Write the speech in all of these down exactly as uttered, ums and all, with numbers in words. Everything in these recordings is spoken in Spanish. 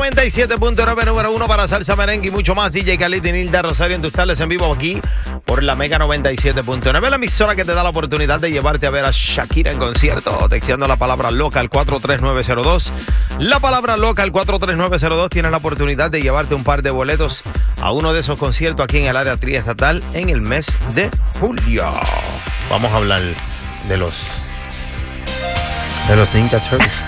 noventa y siete punto nueve, número uno para salsa, merengue y mucho más. D J Khalid y Nilda Rosario en tus tardes en vivo aquí por la Mega noventa y siete punto nueve. La emisora que te da la oportunidad de llevarte a ver a Shakira en concierto. Texteando la palabra loca al cuatro tres nueve cero dos. La palabra loca al cuatro tres nueve cero dos. Tienes la oportunidad de llevarte un par de boletos a uno de esos conciertos aquí en el área triestatal en el mes de julio. Vamos a hablar de los... de los Ninja Turtles.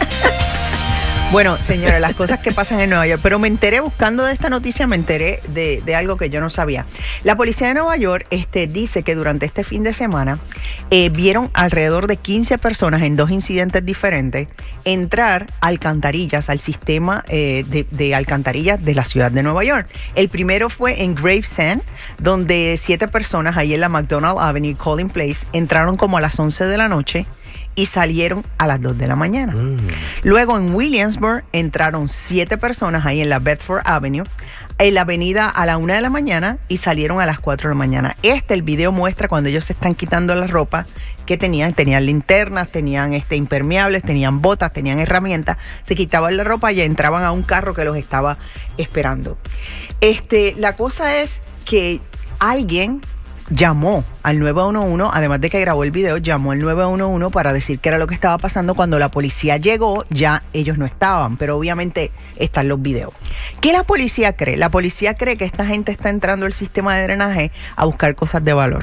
Bueno, señora, las cosas que pasan en Nueva York, pero me enteré buscando de esta noticia, me enteré de, de algo que yo no sabía. La policía de Nueva York este, dice que durante este fin de semana eh, vieron alrededor de quince personas en dos incidentes diferentes entrar a alcantarillas, al sistema eh, de, de alcantarillas de la ciudad de Nueva York. El primero fue en Gravesend, donde siete personas ahí en la McDonald Avenue, Collin Place, entraron como a las once de la noche y salieron a las dos de la mañana. Mm. Luego en Williamsburg entraron siete personas ahí en la Bedford Avenue, en la avenida a la una de la mañana y salieron a las cuatro de la mañana. Este, el video muestra cuando ellos se están quitando la ropa que tenían, tenían linternas, tenían este, impermeables, tenían botas, tenían herramientas, se quitaban la ropa y entraban a un carro que los estaba esperando. Este, la cosa es que alguien llamó al nueve uno uno, además de que grabó el video, llamó al nueve uno uno para decir qué era lo que estaba pasando. Cuando la policía llegó, ya ellos no estaban, pero obviamente están los videos. ¿Qué la policía cree? La policía cree que esta gente está entrando al sistema de drenaje a buscar cosas de valor,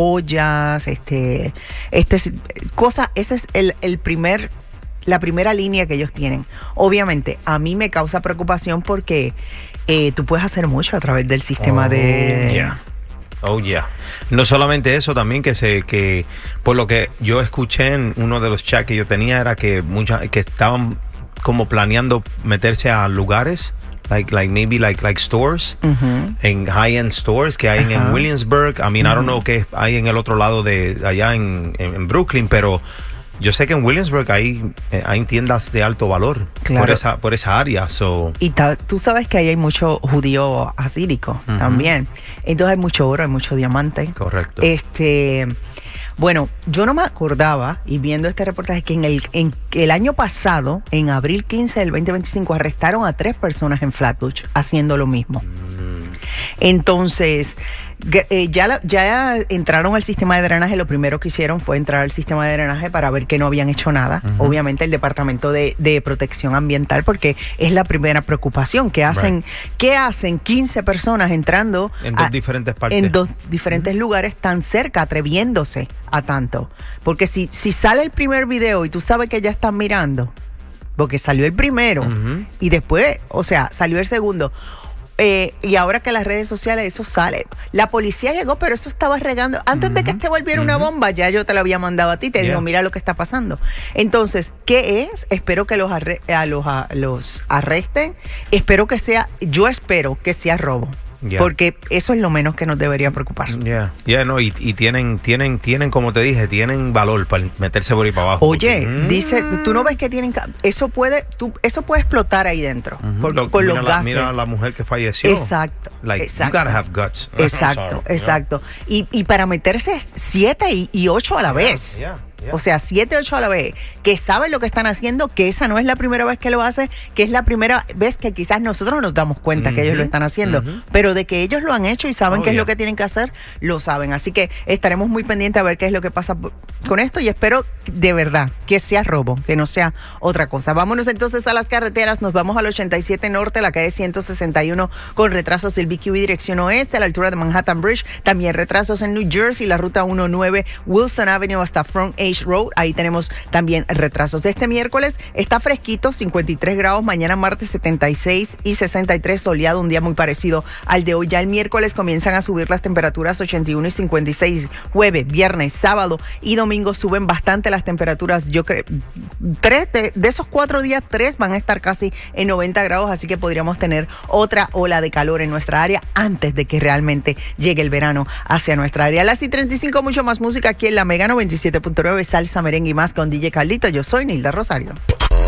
joyas, este, este, cosas, ese es el, el primer, la primera línea que ellos tienen. Obviamente, a mí me causa preocupación porque eh, tú puedes hacer mucho a través del sistema oh, de... Yeah. Oh, yeah. No solamente eso, también que se que por lo que yo escuché en uno de los chats que yo tenía era que muchas que estaban como planeando meterse a lugares like like maybe like like stores, uh-huh. en high end stores que hay uh-huh. en Williamsburg. I mean, uh-huh. I don't know qué hay en el otro lado de allá en, en, en Brooklyn, pero yo sé que en Williamsburg hay, eh, hay tiendas de alto valor, claro, por esa por esa área. So. Y ta, tú sabes que ahí hay mucho judío asírico uh-huh. también. Entonces hay mucho oro, hay mucho diamante. Correcto. Este, bueno, yo no me acordaba, y viendo este reportaje, que en el, en el año pasado, en abril quince del veinte veinticinco, arrestaron a tres personas en Flatbush haciendo lo mismo. Mm. Entonces... Eh, ya, ya entraron al sistema de drenaje. Lo primero que hicieron fue entrar al sistema de drenaje para ver que no habían hecho nada. Uh-huh. Obviamente el Departamento de, de Protección Ambiental, porque es la primera preocupación. ¿Qué hacen, right. ¿qué hacen quince personas entrando en dos a, diferentes partes? En dos diferentes uh-huh. lugares tan cerca, atreviéndose a tanto? Porque si, si sale el primer video y tú sabes que ya están mirando, porque salió el primero uh-huh. y después, o sea, salió el segundo. Eh, y ahora que las redes sociales, eso sale. La policía llegó, pero eso estaba regando. Antes uh-huh. de que te volviera uh-huh. una bomba, ya yo te la había mandado a ti. Te yeah. digo, mira lo que está pasando. Entonces, ¿qué es? Espero que los, arre- a los, a los arresten. Espero que sea, yo espero que sea robo. Yeah. Porque eso es lo menos que nos debería preocupar. Ya, yeah. yeah, no, y, y tienen, tienen, tienen, como te dije, tienen valor para meterse por ahí para abajo. Oye, porque, mm, dice, tú no ves que tienen, eso puede, tú, eso puede explotar ahí dentro, uh-huh. por, lo, con mira los la, gases. Mira la mujer que falleció. Exacto. Like, exacto. You gotta have guts. Exacto, sorry, exacto. Yeah. Y, y para meterse siete y, y ocho a la vez. Yeah, yeah. O sea, siete, ocho a la vez, que saben lo que están haciendo, que esa no es la primera vez que lo hacen, que es la primera vez que quizás nosotros nos damos cuenta uh-huh. que ellos lo están haciendo, uh-huh. pero de que ellos lo han hecho y saben oh, qué yeah. es lo que tienen que hacer, lo saben. Así que estaremos muy pendientes a ver qué es lo que pasa con esto y espero de verdad que sea robo, que no sea otra cosa. Vámonos entonces a las carreteras, nos vamos al ochenta y siete Norte, la calle ciento sesenta y uno con retrasos del B Q E dirección oeste a la altura de Manhattan Bridge, también retrasos en New Jersey, la ruta diecinueve Wilson Avenue hasta Front Edge Road, ahí tenemos también retrasos. Este miércoles está fresquito, cincuenta y tres grados, mañana martes setenta y seis y sesenta y tres soleado, un día muy parecido al de hoy. Ya el miércoles comienzan a subir las temperaturas, ochenta y uno y cincuenta y seis, jueves, viernes, sábado y domingo suben bastante las temperaturas. Yo creo, tres de, de esos cuatro días, tres van a estar casi en noventa grados, así que podríamos tener otra ola de calor en nuestra área antes de que realmente llegue el verano hacia nuestra área. A las y treinta y cinco, mucho más música aquí en la Mega noventa y siete punto nueve, salsa, merengue y más con D J Carlito. Yo soy Nilda Rosario.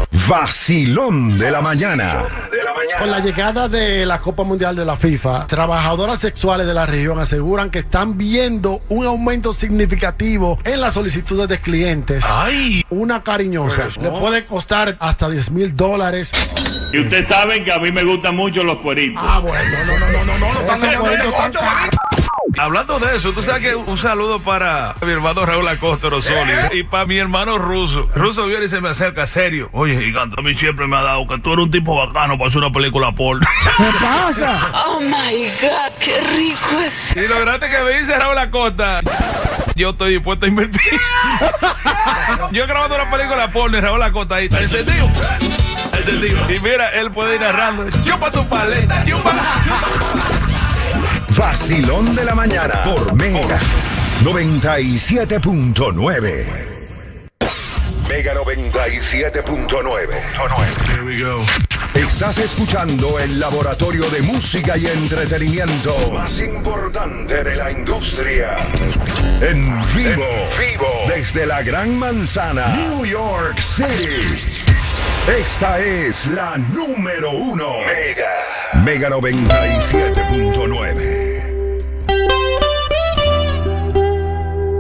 Vacilón de la mañana. Con la llegada de la Copa Mundial de la FIFA, trabajadoras sexuales de la región aseguran que están viendo un aumento significativo en las solicitudes de clientes. ¡Ay! Una cariñosa Pues, le ¿no? puede costar hasta diez mil dólares. Y ustedes saben que a mí me gustan mucho los cueritos. Ah, bueno, no, no, no, no, no, no, Están esos ganando cueritos tan negocio, caros. Hablando de eso, tú sabes que un saludo para mi hermano Raúl Acosta Rosoli y para mi hermano Ruso. Ruso viene y se me acerca serio. Oye, gigante, a mí siempre me ha dado que tú eres un tipo bacano para hacer una película porno. ¿Qué pasa? Oh my God, qué rico es. Y lo grande que me dice Raúl Acosta, yo estoy dispuesto a invertir. Yo grabando una película porno y Raúl Acosta ahí, está encendido. Encendido. Y mira, él puede ir narrando. Chupa tu paleta, chupa, chupa. Vacilón de la mañana por Mega noventa y siete punto nueve. Mega noventa y siete punto nueve. Here we go. Estás escuchando el laboratorio de música y entretenimiento más importante de la industria. En vivo, en vivo, desde la Gran Manzana, New York City. Esta es la número uno. Mega. Mega noventa y siete punto nueve.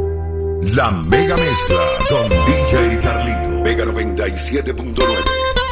La mega mezcla con D J Carlito. Mega noventa y siete punto nueve.